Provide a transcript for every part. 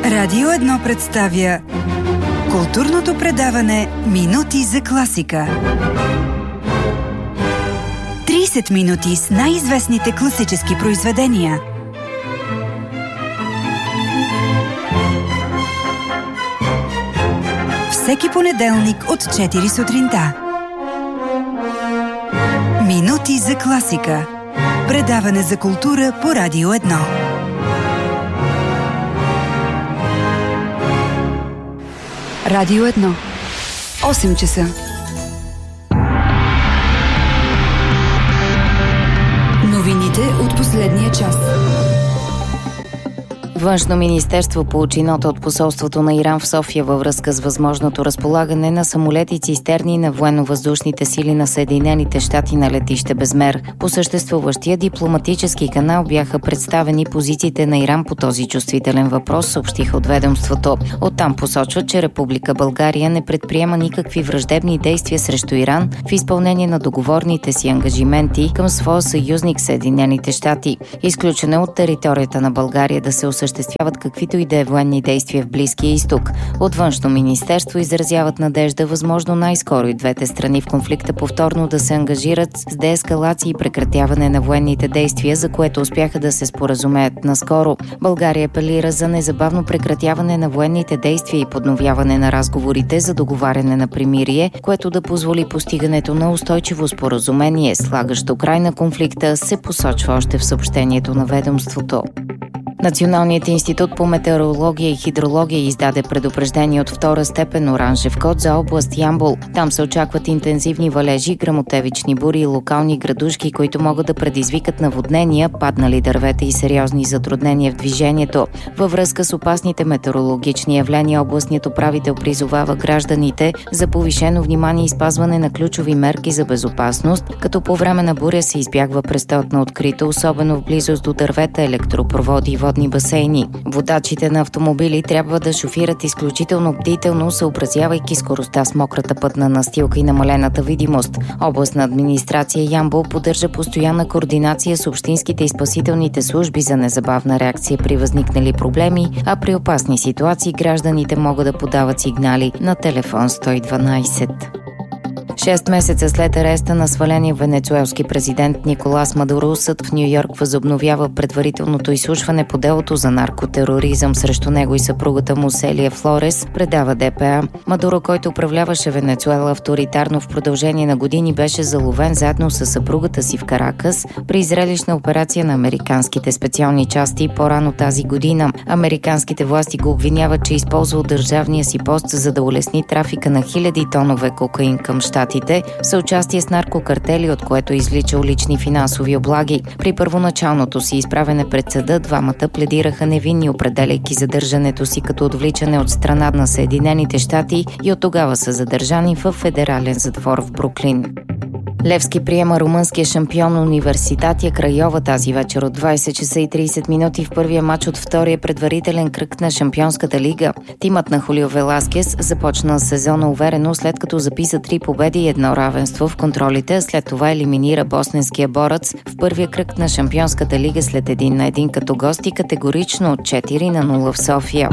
Радио 1 представя културното предаване Минути за класика. 30 минути с най-известните класически произведения. Всеки понеделник от 4 сутринта. Минути за класика. Предаване за култура по Радио 1. Радио 1. 8 часа. Новините от последния час. Външно министерство получи нота от посолството на Иран в София във връзка с възможното разполагане на самолети цистерни на военно-въздушните сили на Съединените щати на летище Безмер. По съществуващия дипломатически канал бяха представени позициите на Иран по този чувствителен въпрос, съобщиха от ведомството. Оттам посочват, че Република България не предприема никакви враждебни действия срещу Иран в изпълнение на договорните си ангажименти към своя съюзник Съединените щати. Изключено е от територията на България да се осъществяват каквито и да е военни действия в Близкия изток. От Външно министерство изразяват надежда възможно най-скоро и двете страни в конфликта повторно да се ангажират с деескалация и прекратяване на военните действия, за което успяха да се споразумеят наскоро. България апелира за незабавно прекратяване на военните действия и подновяване на разговорите за договаряне на примирие, което да позволи постигането на устойчиво споразумение, слагащо край на конфликта, се посочва още в съобщението на ведомството. Националният институт по метеорология и хидрология издаде предупреждение от втора степен оранжев код за област Ямбол. Там се очакват интензивни валежи, гръмотевични бури и локални градушки, които могат да предизвикат наводнения, паднали дървета и сериозни затруднения в движението. Във връзка с опасните метеорологични явления, областният управител призовава гражданите за повишено внимание и спазване на ключови мерки за безопасност, като по време на буря се избягва престоят на открито, особено в близост до дървета, електропроводи и водни басейни. Водачите на автомобили трябва да шофират изключително бдително, съобразявайки скоростта с мократа пътна настилка и намалената видимост. Областна администрация Ямбол поддържа постоянна координация с общинските и спасителните служби за незабавна реакция при възникнали проблеми, а при опасни ситуации гражданите могат да подават сигнали на телефон 112. 6 месеца след ареста на сваления венецуелски президент Николас Мадуро, съд в Ню-Йорк възобновява предварителното изслушване по делото за наркотероризъм срещу него и съпругата му Селия Флорес, предава ДПА. Мадуро, който управляваше Венецуела авторитарно в продължение на години, беше заловен заедно с съпругата си в Каракас при зрелищна операция на американските специални части по-рано тази година. Американските власти го обвиняват, че използвал държавния си пост за да улесни трафика на хиляди тонове кокаин към щатите в съучастие с наркокартели, от което изличал лични финансови облаги. При първоначалното си изправене пред съда, двамата пледираха невинни, определяйки задържането си като отвличане от страна на Съединените щати, и от тогава са задържани в федерален затвор в Бруклин. Левски приема румънския шампион Университатия Крайова тази вечер от 20 часа и 30 минути в първия матч от втория предварителен кръг на Шампионската лига. Тимът на Хулио Веласкес започна сезона уверено, след като записа 3 победи и 1 равенство в контролите, а след това елиминира босненския Борец в първия кръг на Шампионската лига след 1-1 като гости, категорично от 4-0 в София.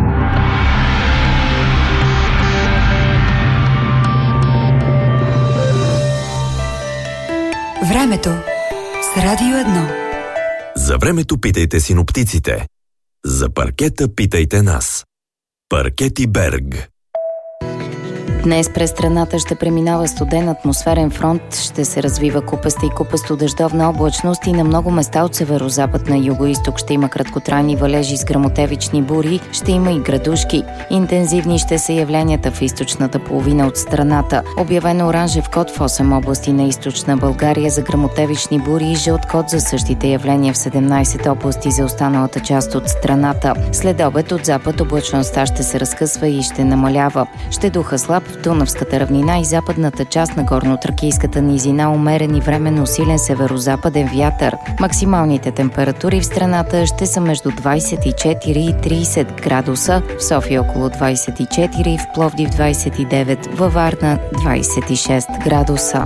Времето с Радио 1. За времето питайте синоптиците. За паркета питайте нас. Паркети Берг. Днес през страната ще преминава студен атмосферен фронт, ще се развива купеста и купесто-дъждовна облачност и на много места от северозапад на югоизток ще има краткотрайни валежи с гръмотевични бури, ще има и градушки. Интензивни ще са явленията в източната половина от страната. Обявено оранжев код в 8 области на източна България за гръмотевични бури и жълт код за същите явления в 17 области за останалата част от страната. След обед от запад облачността ще се разкъсва и ще намалява. Ще духа слаб в Дунавската равнина и западната част на горно-тракийската низина, умерен и временно силен северозападен вятър. Максималните температури в страната ще са между 24 и 30 градуса, в София около 24, в Пловдив 29, във Варна 26 градуса.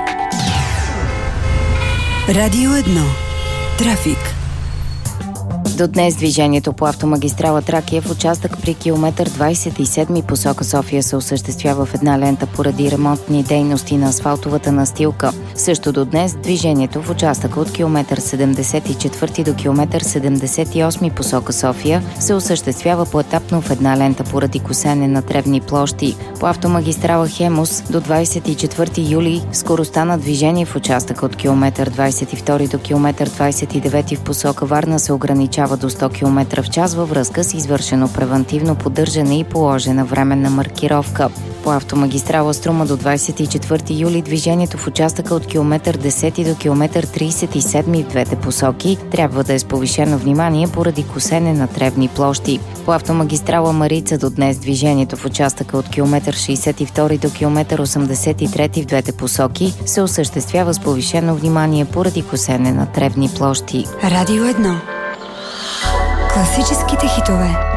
Радио 1. Трафик. До днес движението по автомагистрала Тракия в участък при километър 27 посока София се осъществява в една лента поради ремонтни дейности на асфалтовата настилка. Също до днес движението в участъка от километър 74 до километър 78 посока София се осъществява поетапно в една лента поради косене на тревни площи. По автомагистрала Хемус до 24 юли скоростта на движение в участъка от километър 22 до километър 29 в посока Варна се ограничава до 100 км в час във връзка с извършено превантивно поддържане и положена временна маркировка. По автомагистрала Струма до 24 юли движението в участъка от километър 10 до километър 37 в двете посоки трябва да е с повишено внимание поради косене на тревни площи. По автомагистрала Марица до днес движението в участъка от километър 62 до километър 83 в двете посоки се осъществява с повишено внимание поради косене на тревни площи. Радио 1. Класическите хитове.